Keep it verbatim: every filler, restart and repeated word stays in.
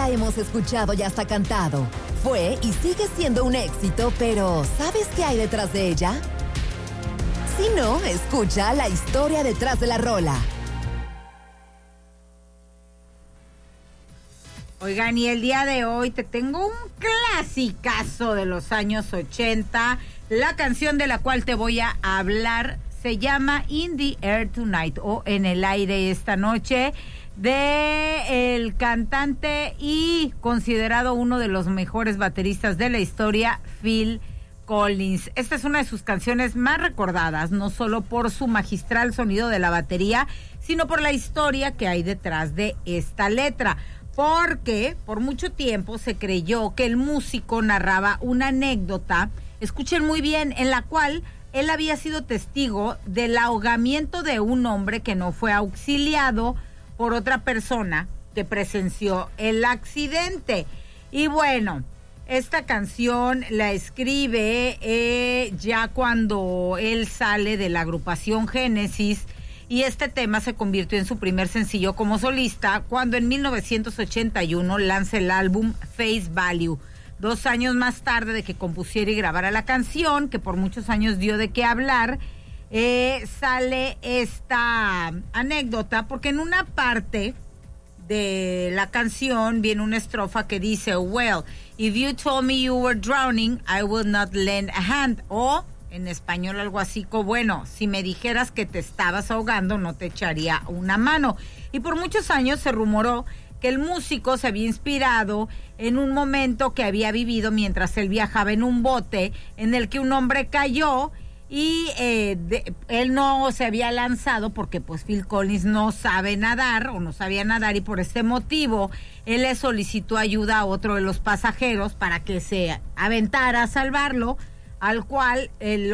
la hemos escuchado y hasta cantado. Fue y sigue siendo un éxito, pero ¿sabes qué hay detrás de ella? Si no, escucha la historia detrás de la rola. Oigan, y el día de hoy te tengo un clasicazo de los años ochenta. La canción de la cual te voy a hablar se llama In the Air Tonight, o En el aire esta noche, de el cantante y considerado uno de los mejores bateristas de la historia, Phil Collins. Esta es una de sus canciones más recordadas, no solo por su magistral sonido de la batería, sino por la historia que hay detrás de esta letra. Porque por mucho tiempo se creyó que el músico narraba una anécdota, escuchen muy bien, en la cual él había sido testigo del ahogamiento de un hombre que no fue auxiliado por otra persona que presenció el accidente. Y bueno, esta canción la escribe eh, ya cuando él sale de la agrupación Génesis, y este tema se convirtió en su primer sencillo como solista cuando en mil novecientos ochenta y uno lanza el álbum Face Value. Dos años más tarde de que compusiera y grabara la canción, que por muchos años dio de qué hablar, eh, sale esta anécdota, porque en una parte de la canción viene una estrofa que dice, well, if you told me you were drowning, I would not lend a hand, o en español algo así como, bueno, si me dijeras que te estabas ahogando, no te echaría una mano. Y por muchos años se rumoró que el músico se había inspirado en un momento que había vivido mientras él viajaba en un bote en el que un hombre cayó y eh, de, él no se había lanzado porque pues Phil Collins no sabe nadar o no sabía nadar, y por este motivo él le solicitó ayuda a otro de los pasajeros para que se aventara a salvarlo, al cual el